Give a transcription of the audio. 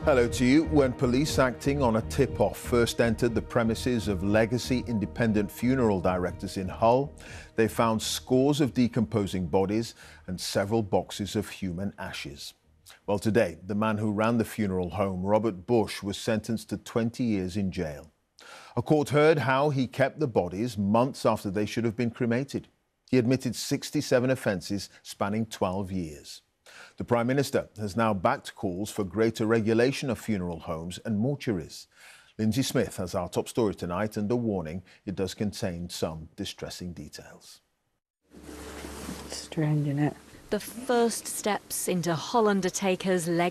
Hello to you. When police acting on a tip-off first entered the premises of Legacy Independent Funeral Directors in Hull, they found scores of decomposing bodies and several boxes of human ashes. Well, today, the man who ran the funeral home, Robert Bush, was sentenced to 20 years in jail. A court heard how he kept the bodies months after they should have been cremated. He admitted 67 offences spanning 12 years. The Prime Minister has now backed calls for greater regulation of funeral homes and mortuaries. Lindsay Smith has our top story tonight, and a warning: it does contain some distressing details. Strange, isn't it? The first steps into Hull Undertakers' legacy.